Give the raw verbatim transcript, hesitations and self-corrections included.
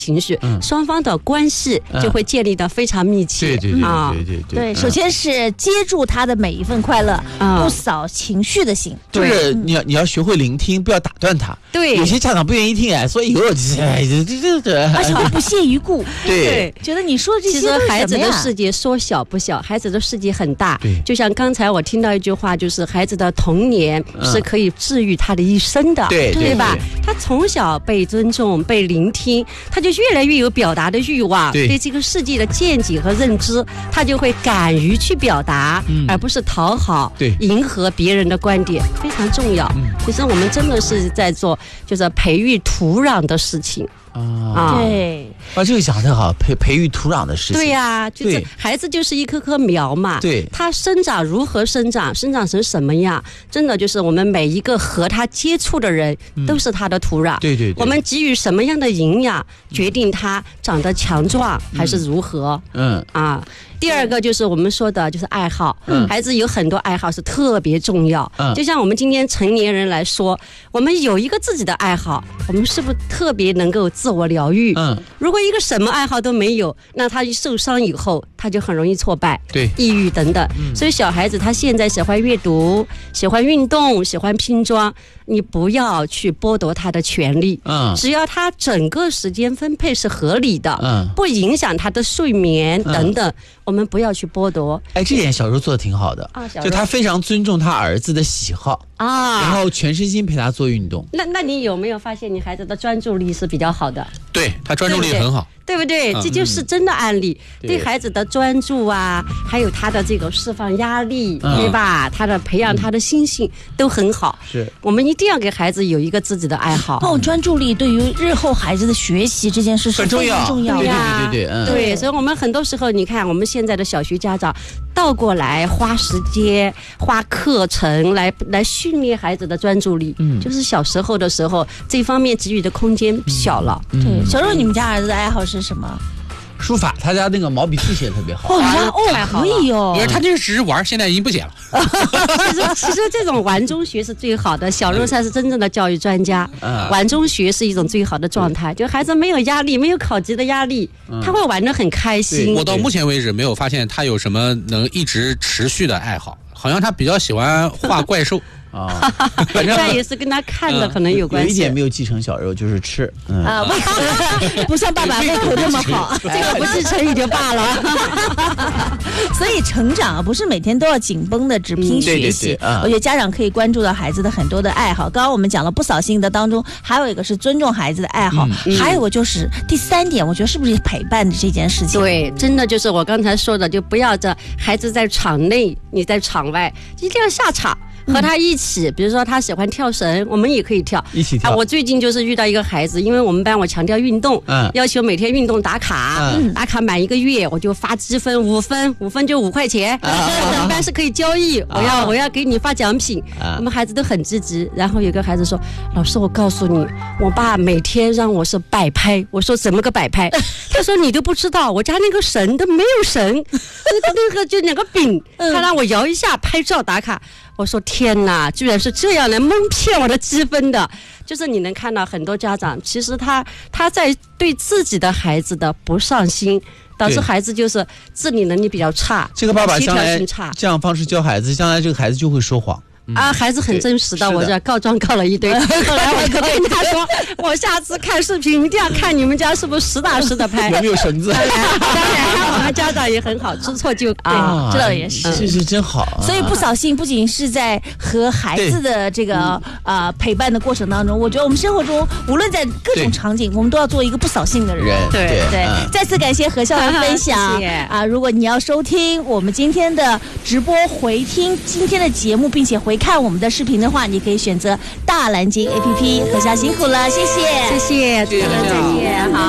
情绪，嗯、双方的关系就会建立得非常密切。 对对对对对对对，首先是接住他的每一份快乐，不扫情绪的心。 就是你要你要学会聆听，不要打断他。 对， 有些家长不愿意听哎，所以以后哎这这这， 而且会不屑一顾。 对， 觉得你说的这些其实孩子的世界说小不小，孩子的世界很大。 对， 就像刚才我听到一句话，就是孩子的童年是可以治愈他的一生的， 对对吧？他从小被尊重、被聆听，他就越来越有表达的欲望，对这个世界的见解和认知，他就会敢于去表达，嗯、而不是讨好、 对迎合别人的观点，非常重要。嗯、其实我们真的是在做，就是培育土壤的事情。 啊， 对， 啊，这个讲得好，培培育土壤的事情。 对呀、啊，就是孩子就是一棵棵苗嘛， 对， 它生长如何生长，生长成什么样，真的就是我们每一个和他接触的人、嗯、都是他的土壤。 对对对， 我们给予什么样的营养，决定他长得强壮还是如何。嗯啊。第二个就是我们说的，就是爱好。嗯，孩子有很多爱好是特别重要。嗯，就像我们今天成年人来说，我们有一个自己的爱好，我们是不是特别能够自我疗愈？嗯，如果一个什么爱好都没有，那他一受伤以后，他就很容易挫败、 对， 抑郁等等。嗯，所以小孩子他现在喜欢阅读、喜欢运动、喜欢拼装，你不要去剥夺他的权利。嗯，只要他整个时间分配是合理的，嗯，不影响他的睡眠等等。嗯，我们不要去剥夺。 哎，这点小柔做的挺好的，啊、就他非常尊重他儿子的喜好啊，然后全身心陪他做运动。 那那你有没有发现你孩子的专注力是比较好的？ 对，他专注力很好， 对不对？嗯、这就是真的案例，嗯、对孩子的专注啊，还有他的这个释放压力，嗯、对吧？他的培养他的心性、嗯、都很好。 是， 我们一定要给孩子有一个自己的爱好。 哦，专注力对于日后孩子的学习这件事是非常重要的。 对对对对，嗯， 对，所以我们很多时候，你看我们现在的小学家长倒过来花时间、花课程来来训练孩子的专注力，嗯，就是小时候的时候，这方面给予的空间小了。 嗯、对，小柔，你们家儿子的爱好是什么？ 书法，他家那个毛笔字写的特别好。 哦，哦，可以哦。 因为他这个只是玩，现在已经不写了。 其实，其实这种玩中学是最好的。小柔才是真正的教育专家。嗯、玩中学是一种最好的状态，就孩子没有压力，没有考级的压力，嗯、他会玩得很开心。 我到目前为止没有发现他有什么能一直持续的爱好，好像他比较喜欢画怪兽。 啊， 反正也是跟他看的可能有关系。 有一点没有继承小柔，就是吃。嗯、 啊，胃口不像爸爸胃口那么好， 这个不继承也就罢了。 所以成长啊，不是每天都要紧绷的只拼学习。 嗯、对对对嗯、 我觉得家长可以关注到孩子的很多的爱好。刚刚我们讲了不扫兴的当中，还有一个是尊重孩子的爱好，嗯、还有个就是第三点，我觉得是不是陪伴的这件事情？ 对，真的就是我刚才说的，就不要这孩子在场内，你在场外，一定要下场。和他一起，比如说他喜欢跳绳，我们也可以跳， 一起跳。 啊，我最近就是遇到一个孩子，因为我们班我强调运动，嗯，要求每天运动打卡，嗯，打卡满一个月我就发积分，五分，五分就五块钱，啊、我们班是可以交易，啊、我要我要给你发奖品，啊、我们孩子都很积极。然后有个孩子说，老师，我告诉你，我爸每天让我是摆拍，我说怎么个摆拍？他说你都不知道，我家那个绳都没有绳，那个那个就两个柄，他让我摇一下拍照打卡。我说天哪，居然是这样来蒙骗我的积分的！就是你能看到很多家长，其实他他在对自己的孩子的不上心，导致孩子就是自理能力比较差， 这个爸爸将来差这样方式教孩子，将来这个孩子就会说谎。 啊，孩子很真实的，我这告状告了一堆。后来我就跟他说，我下次看视频一定要看你们家是不是实打实的拍， 有没有绳子。 当然，当然，我们家长也很好，知错就改， 啊，这倒也是， 这是真好。 所以不扫兴不仅是在和孩子的这个呃陪伴的过程当中，我觉得我们生活中无论在各种场景，我们都要做一个不扫兴的人。 对对，再次感谢何校的分享啊！如果你要收听我们今天的直播回听今天的节目，并且回看我们的视频的话，你可以选择大蓝鲸 A P P。何校辛苦了，谢谢， 谢谢，主持人再见，好。